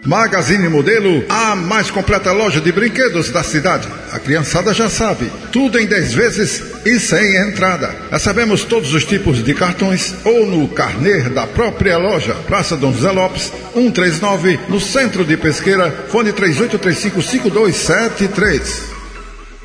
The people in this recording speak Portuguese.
Magazine Modelo, a mais completa loja de brinquedos da cidade. A criançada já sabe, tudo em 10 vezes e sem entrada. Recebemos todos os tipos de cartões ou no carnê da própria loja. Praça Dom José Lopes, 139, no centro de Pesqueira, fone 3835-5273.